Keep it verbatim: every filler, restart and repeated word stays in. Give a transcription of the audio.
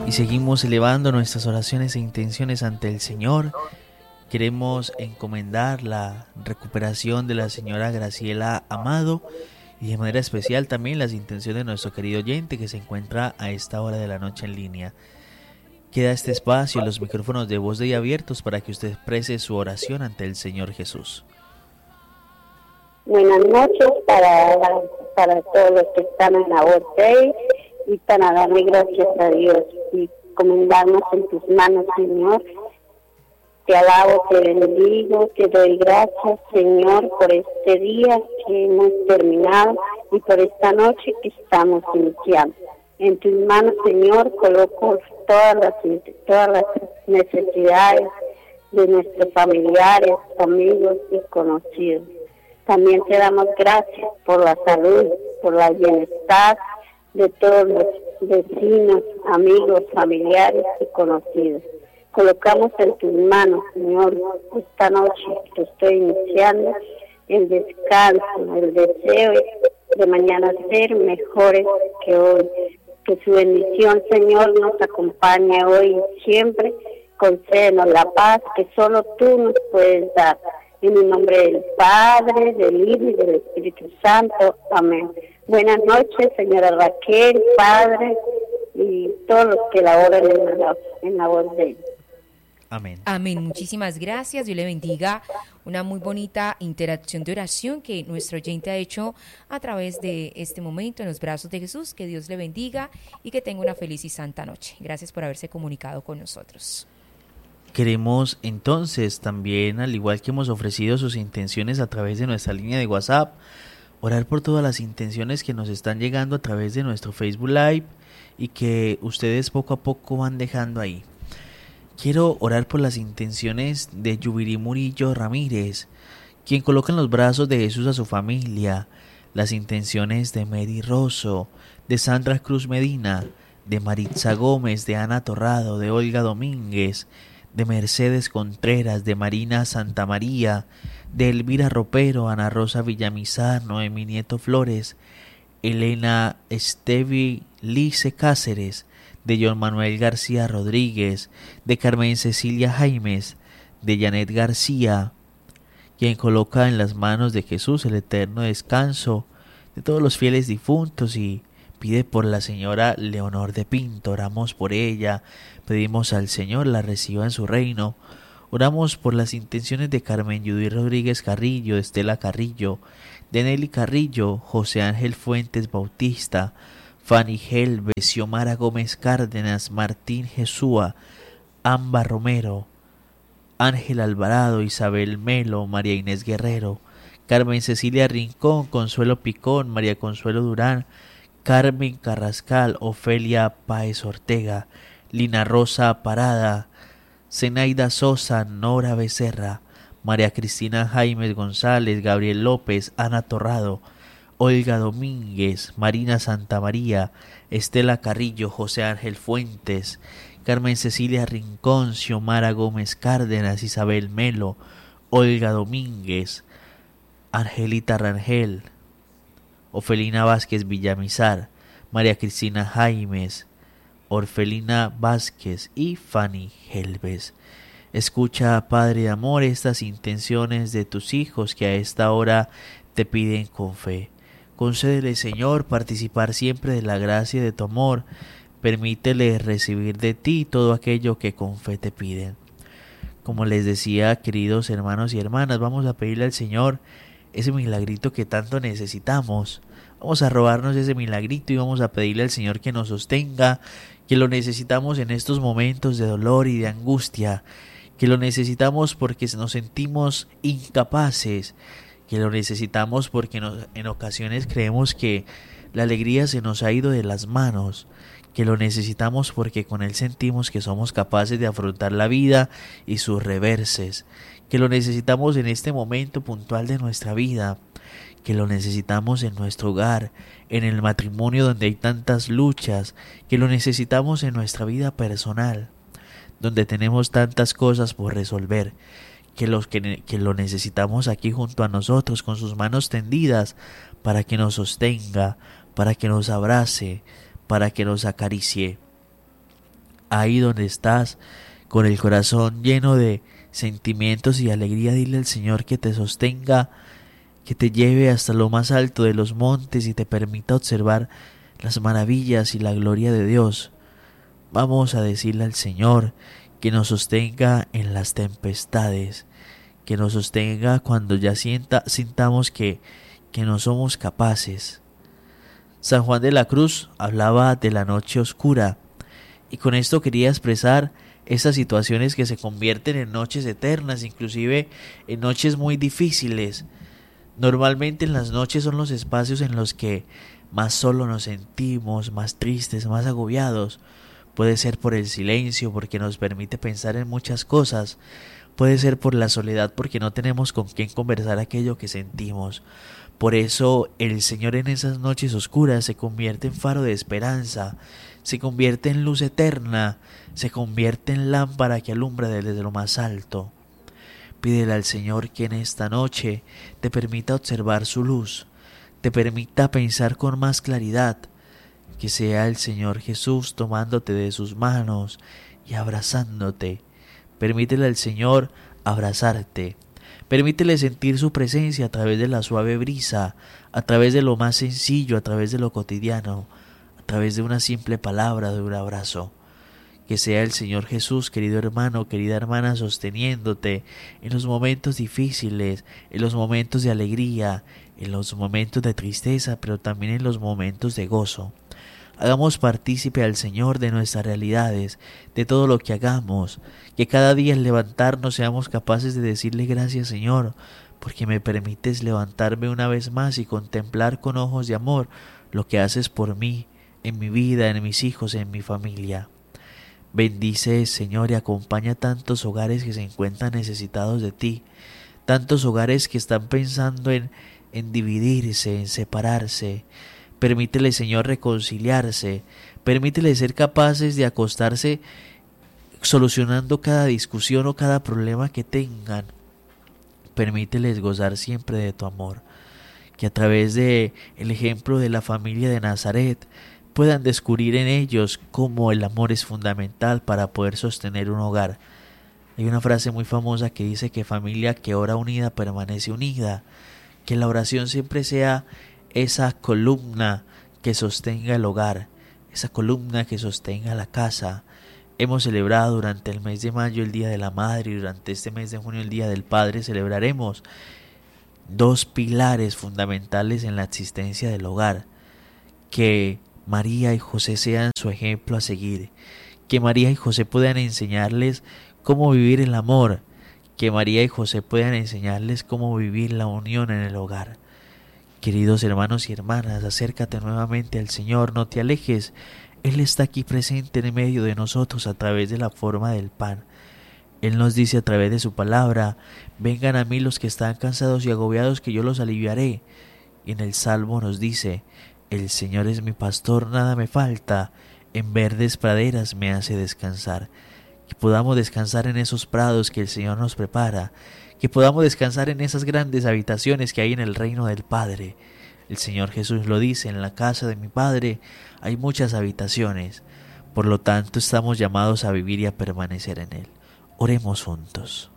y seguimos elevando nuestras oraciones e intenciones ante el Señor. Queremos encomendar la recuperación de la señora Graciela Amado y de manera especial también las intenciones de nuestro querido oyente que se encuentra a esta hora de la noche en línea. Queda este espacio, los micrófonos de Voz de Día abiertos para que usted exprese su oración ante el Señor Jesús. Buenas noches para, para todos los que están en la Voz Day y para darle gracias a Dios y comendarnos en tus manos, Señor. Te alabo, te bendigo, te doy gracias, Señor, por este día que hemos terminado y por esta noche que estamos iniciando. En tus manos, Señor, coloco todas las, todas las necesidades de nuestros familiares, amigos y conocidos. También te damos gracias por la salud, por el bienestar de todos los vecinos, amigos, familiares y conocidos. Colocamos en tus manos, Señor, esta noche que estoy iniciando el descanso, el deseo de mañana ser mejores que hoy. Que su bendición, Señor, nos acompañe hoy y siempre. Concédenos la paz que solo tú nos puedes dar. En el nombre del Padre, del Hijo y del Espíritu Santo. Amén. Buenas noches, señora Raquel, Padre, y todos los que laboran en la, en la voz de él. Amén. Amén. Muchísimas gracias. Dios le bendiga. Una muy bonita interacción de oración que nuestro oyente ha hecho a través de este momento en los brazos de Jesús. Que Dios le bendiga y que tenga una feliz y santa noche. Gracias por haberse comunicado con nosotros. Queremos entonces también, al igual que hemos ofrecido sus intenciones a través de nuestra línea de WhatsApp, orar por todas las intenciones que nos están llegando a través de nuestro Facebook Live y que ustedes poco a poco van dejando ahí. Quiero orar por las intenciones de Yubiri Murillo Ramírez, quien coloca en los brazos de Jesús a su familia, las intenciones de Mary Rosso, de Sandra Cruz Medina, de Maritza Gómez, de Ana Torrado, de Olga Domínguez, de Mercedes Contreras, de Marina Santamaría, de Elvira Ropero, Ana Rosa Villamizar, Noemi Nieto Flores, Elena Estevi Lice Cáceres, de John Manuel García Rodríguez, de Carmen Cecilia Jaimes, de Janet García, quien coloca en las manos de Jesús el eterno descanso de todos los fieles difuntos y pide por la señora Leonor de Pinto. Oramos por ella, pedimos al Señor la reciba en su reino. Oramos por las intenciones de Carmen Judy Rodríguez Carrillo, de Estela Carrillo, de Nelly Carrillo, José Ángel Fuentes Bautista, Fanny Helves, Xiomara Gómez Cárdenas, Martín Jesúa, Amba Romero, Ángel Alvarado, Isabel Melo, María Inés Guerrero, Carmen Cecilia Rincón, Consuelo Picón, María Consuelo Durán, Carmen Carrascal, Ofelia Páez Ortega, Lina Rosa Parada, Zenaida Sosa, Nora Becerra, María Cristina Jaimes González, Gabriel López, Ana Torrado, Olga Domínguez, Marina Santamaría, Estela Carrillo, José Ángel Fuentes, Carmen Cecilia Rincón, Xiomara Gómez Cárdenas, Isabel Melo, Olga Domínguez, Angelita Rangel, Ofelina Vázquez Villamizar, María Cristina Jaimes, Orfelina Vázquez y Fanny Helves. Escucha, Padre de amor, estas intenciones de tus hijos que a esta hora te piden con fe. Concédele, Señor, participar siempre de la gracia de tu amor. Permítele recibir de ti todo aquello que con fe te piden. Como les decía, queridos hermanos y hermanas, vamos a pedirle al Señor ese milagrito que tanto necesitamos. Vamos a robarnos ese milagrito y vamos a pedirle al Señor que nos sostenga, que lo necesitamos en estos momentos de dolor y de angustia, que lo necesitamos porque nos sentimos incapaces, que lo necesitamos porque nos, en ocasiones creemos que la alegría se nos ha ido de las manos, que lo necesitamos porque con Él sentimos que somos capaces de afrontar la vida y sus reverses, que lo necesitamos en este momento puntual de nuestra vida, que lo necesitamos en nuestro hogar, en el matrimonio donde hay tantas luchas, que lo necesitamos en nuestra vida personal, donde tenemos tantas cosas por resolver, que, los que, que lo necesitamos aquí junto a nosotros con sus manos tendidas para que nos sostenga, para que nos abrace, para que nos acaricie. Ahí donde estás, con el corazón lleno de sentimientos y alegría, dile al Señor que te sostenga, que te lleve hasta lo más alto de los montes y te permita observar las maravillas y la gloria de Dios. Vamos a decirle al Señor que nos sostenga en las tempestades, que nos sostenga cuando ya sienta, sintamos que, que no somos capaces. San Juan de la Cruz hablaba de la noche oscura, y con esto quería expresar esas situaciones que se convierten en noches eternas, inclusive en noches muy difíciles. Normalmente en las noches son los espacios en los que más solo nos sentimos, más tristes, más agobiados. Puede ser por el silencio, porque nos permite pensar en muchas cosas. Puede ser por la soledad, porque no tenemos con quién conversar aquello que sentimos. Por eso el Señor en esas noches oscuras se convierte en faro de esperanza, se convierte en luz eterna, se convierte en lámpara que alumbra desde lo más alto. Pídele al Señor que en esta noche te permita observar su luz, te permita pensar con más claridad, que sea el Señor Jesús tomándote de sus manos y abrazándote. Permítele al Señor abrazarte. Permítele sentir su presencia a través de la suave brisa, a través de lo más sencillo, a través de lo cotidiano, a través de una simple palabra, de un abrazo. Que sea el Señor Jesús, querido hermano, querida hermana, sosteniéndote en los momentos difíciles, en los momentos de alegría, en los momentos de tristeza, pero también en los momentos de gozo. Hagamos partícipe al Señor de nuestras realidades, de todo lo que hagamos, que cada día al levantarnos seamos capaces de decirle gracias, Señor, porque me permites levantarme una vez más y contemplar con ojos de amor lo que haces por mí, en mi vida, en mis hijos, en mi familia. Bendice, Señor, y acompaña tantos hogares que se encuentran necesitados de ti, tantos hogares que están pensando en, en dividirse, en separarse. Permítele, Señor, reconciliarse, permítele ser capaces de acostarse solucionando cada discusión o cada problema que tengan. Permíteles gozar siempre de tu amor, que a través de el ejemplo de la familia de Nazaret puedan descubrir en ellos cómo el amor es fundamental para poder sostener un hogar. Hay una frase muy famosa que dice que familia que ora unida permanece unida, que la oración siempre sea esa columna que sostenga el hogar, esa columna que sostenga la casa. Hemos celebrado durante el mes de mayo el Día de la Madre y durante este mes de junio el Día del Padre. Celebraremos dos pilares fundamentales en la existencia del hogar. Que María y José sean su ejemplo a seguir. Que María y José puedan enseñarles cómo vivir el amor. Que María y José puedan enseñarles cómo vivir la unión en el hogar. Queridos hermanos y hermanas, acércate nuevamente al Señor, no te alejes. Él está aquí presente en medio de nosotros a través de la forma del pan. Él nos dice a través de su palabra: vengan a mí los que están cansados y agobiados, que yo los aliviaré. Y en el Salmo nos dice: el Señor es mi pastor, nada me falta, en verdes praderas me hace descansar. Que podamos descansar en esos prados que el Señor nos prepara, que podamos descansar en esas grandes habitaciones que hay en el reino del Padre. El Señor Jesús lo dice: en la casa de mi Padre hay muchas habitaciones, por lo tanto estamos llamados a vivir y a permanecer en Él. Oremos juntos.